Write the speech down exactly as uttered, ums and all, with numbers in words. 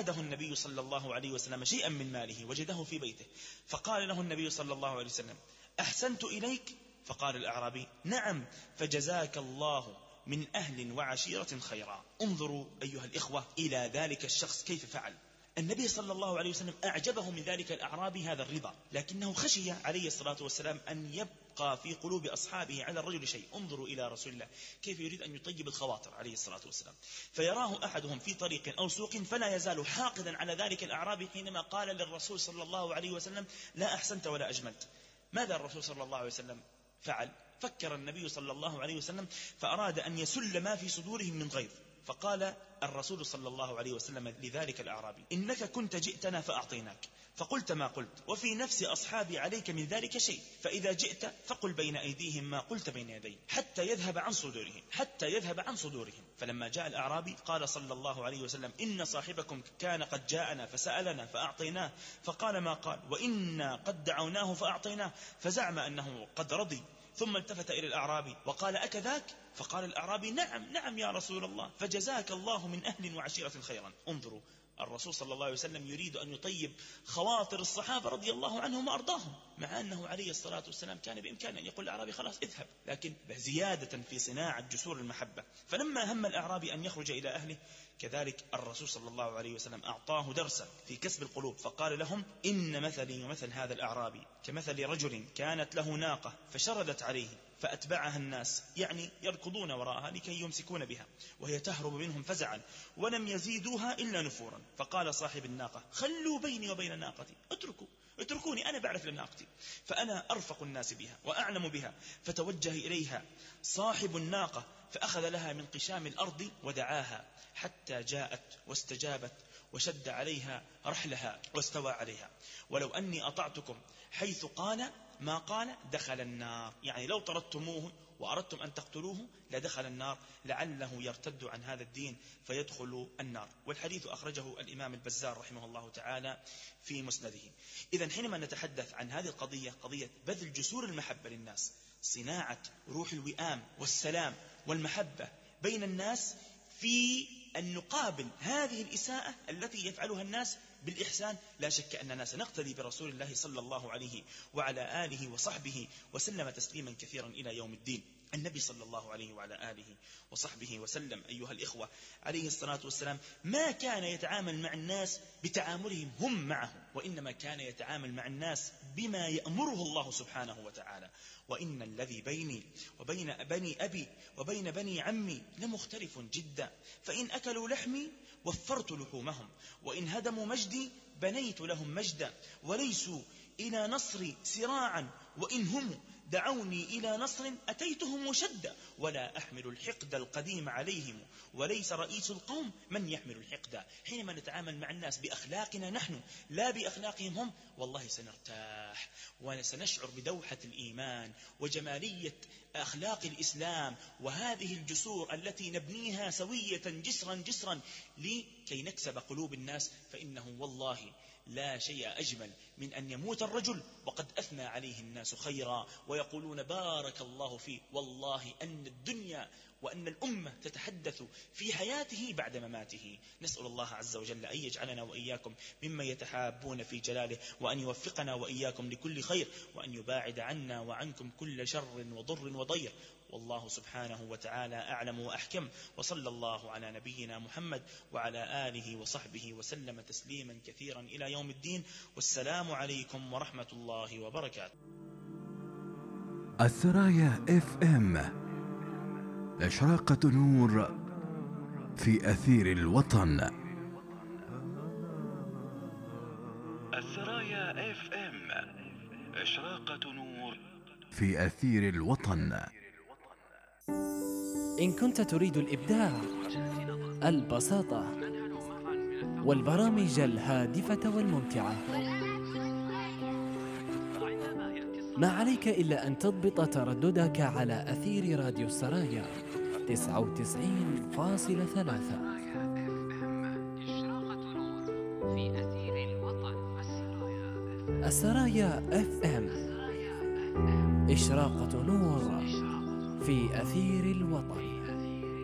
ففقده النبي صلى الله عليه وسلم شيئا من ماله وجده في بيته، فقال له النبي صلى الله عليه وسلم: أحسنت إليك؟ فقال الأعرابي: نعم، فجزاك الله من أهل وعشيرة خيرا. انظروا أيها الإخوة إلى ذلك الشخص كيف فعل. النبي صلى الله عليه وسلم أعجبه من ذلك الأعرابي هذا الرضا، لكنه خشي عليه الصلاة والسلام أن يبقى في قلوب أصحابه على الرجل شيء. انظروا إلى رسول الله كيف يريد أن يطيب الخواطر عليه الصلاة والسلام، فيراه أحدهم في طريق أو سوق فلا يزال حاقدا على ذلك الأعرابي حينما قال للرسول صلى الله عليه وسلم: لا أحسنت ولا أجملت. ماذا الرسول صلى الله عليه وسلم فعل؟ فكر النبي صلى الله عليه وسلم فأراد أن يسل ما في صدورهم من غيظ، فقال الرسول صلى الله عليه وسلم لذلك الأعرابي: إنك كنت جئتنا فأعطيناك، فقلت ما قلت، وفي نفس أصحابي عليك من ذلك شيء، فإذا جئت فقل بين أيديهم ما قلت بين يدي حتى يذهب عن صدورهم حتى يذهب عن صدورهم. فلما جاء الأعرابي قال صلى الله عليه وسلم: إن صاحبكم كان قد جاءنا فسألنا فأعطيناه، فقال ما قال، وإنا قد دعوناه فأعطيناه، فزعم أنه قد رضي. ثم التفت إلى الأعرابي وقال: أكذاك؟ فقال الأعرابي: نعم نعم يا رسول الله، فجزاك الله من أهل وعشيرة خيرا. انظروا، الرسول صلى الله عليه وسلم يريد أن يطيب خواطر الصحابة رضي الله عنهم وأرضاهم، مع أنه عليه الصلاة والسلام كان بإمكانه أن يقول الأعرابي: خلاص اذهب، لكن زيادة في صناعة جسور المحبة. فلما هم الأعرابي أن يخرج إلى أهله، كذلك الرسول صلى الله عليه وسلم أعطاه درسا في كسب القلوب، فقال لهم: إن مثلي ومثل هذا الأعرابي كمثل رجل كانت له ناقة فشردت عليه فأتبعها الناس، يعني يركضون وراءها لكي يمسكون بها، وهي تهرب منهم فزعا، ولم يزيدوها إلا نفورا. فقال صاحب الناقة: خلوا بيني وبين ناقتي، اتركوا اتركوني، أنا بعرف لناقتي، فأنا أرفق الناس بها وأعلم بها. فتوجه إليها صاحب الناقة فأخذ لها من قشام الأرض ودعاها حتى جاءت واستجابت، وشد عليها رحلها واستوى عليها. ولو أني أطعتكم حيث قال ما قال دخل النار، يعني لو طردتموه وأردتم أن تقتلوه لدخل النار، لعله يرتد عن هذا الدين فيدخل النار. والحديث أخرجه الإمام البزار رحمه الله تعالى في مسنده. إذن حينما نتحدث عن هذه القضية، قضية بذل جسور المحبة للناس، صناعة روح الوئام والسلام والمحبة بين الناس، في أن نقابل هذه الإساءة التي يفعلها الناس بالإحسان، لا شك أننا سنقتدي برسول الله صلى الله عليه وعلى آله وصحبه وسلم تسليما كثيرا إلى يوم الدين. النبي صلى الله عليه وعلى آله وصحبه وسلم أيها الإخوة عليه الصلاة والسلام ما كان يتعامل مع الناس بتعاملهم هم معه، وإنما كان يتعامل مع الناس بما يأمره الله سبحانه وتعالى. وإن الذي بيني وبين بني أبي وبين بني عمي لمختلف جدا، فإن أكلوا لحمي وفرت لحومهم، وإن هدموا مجدي بنيت لهم مجدا، وليسوا إلى نصري سراعا، وإن هم دعوني إلى نصر أتيتهم مشدا، ولا أحمل الحقد القديم عليهم، وليس رئيس القوم من يحمل الحقد. حينما نتعامل مع الناس بأخلاقنا نحن لا بأخلاقهم هم، والله سنرتاح وسنشعر بدوحة الإيمان وجمالية أخلاق الإسلام، وهذه الجسور التي نبنيها سوية جسرا جسرا لكي نكسب قلوب الناس. فإنه والله لا شيء أجمل من أن يموت الرجل وقد أثنى عليه الناس خيرا ويقولون بارك الله فيه. والله أن الدنيا وأن الأمة تتحدث في حياته بعد مماته. نسأل الله عز وجل أن يجعلنا وإياكم ممن يتحابون في جلاله، وأن يوفقنا وإياكم لكل خير، وأن يباعد عنا وعنكم كل شر وضر وضير. والله سبحانه وتعالى أعلم وأحكم، وصلى الله على نبينا محمد وعلى آله وصحبه وسلم تسليما كثيرا إلى يوم الدين. والسلام عليكم ورحمة الله وبركاته. الثرايا اف ام، إشراقة نور في أثير الوطن. الثرايا اف ام، إشراقة نور في أثير الوطن. إن كنت تريد الإبداع، البساطة، والبرامج الهادفة والممتعة، ما عليك إلا أن تضبط ترددك على أثير راديو السرايا تسعة وتسعين فاصلة ثلاثة. السرايا اف ام، إشراقة نور في أثير الوطن.